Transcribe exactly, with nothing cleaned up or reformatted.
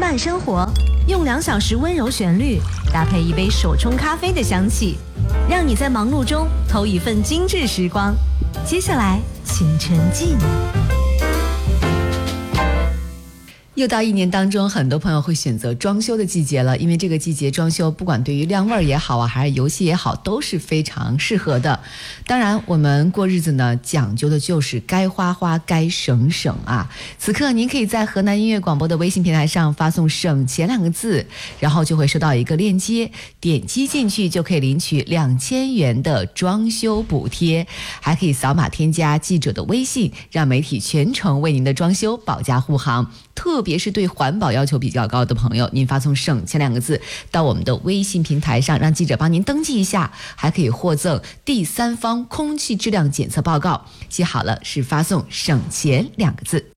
伴生活，用两小时温柔旋律搭配一杯手冲咖啡的香气，让你在忙碌中偷一份精致时光。接下来，请沉浸。 又到一年当中，很多朋友会选择装修的季节了，因为这个季节装修，不管对于亮味儿也好啊，还是游戏也好，都是非常适合的。当然，我们过日子呢，讲究的就是该花花，该省省啊。此刻，您可以在河南音乐广播的微信平台上发送“省钱”两个字，然后就会收到一个链接，点击进去就可以领取两千元的装修补贴，还可以扫码添加记者的微信，让媒体全程为您的装修保驾护航。特别是对环保要求比较高的朋友，您发送“省钱”两个字到我们的微信平台上，让记者帮您登记一下，还可以获赠第三方空气质量检测报告。记好了，是发送“省钱”两个字。